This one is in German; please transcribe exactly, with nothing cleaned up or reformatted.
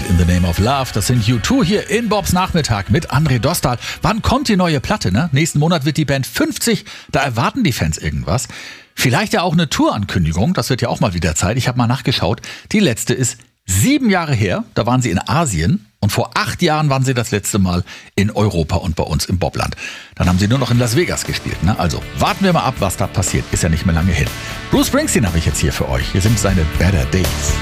in the Name of Love. Das sind U zwei hier in Bobs Nachmittag mit André Dostal. Wann kommt die neue Platte, ne? Nächsten Monat wird die Band fünfzig. Da erwarten die Fans irgendwas. Vielleicht ja auch eine Tourankündigung. Das wird ja auch mal wieder Zeit. Ich habe mal nachgeschaut. Die letzte ist sieben Jahre her. Da waren sie in Asien. Und vor acht Jahren waren sie das letzte Mal in Europa und bei uns im Bobland. Dann haben sie nur noch in Las Vegas gespielt. Ne? Also warten wir mal ab, was da passiert. Ist ja nicht mehr lange hin. Bruce Springsteen habe ich jetzt hier für euch. Hier sind seine Better Days.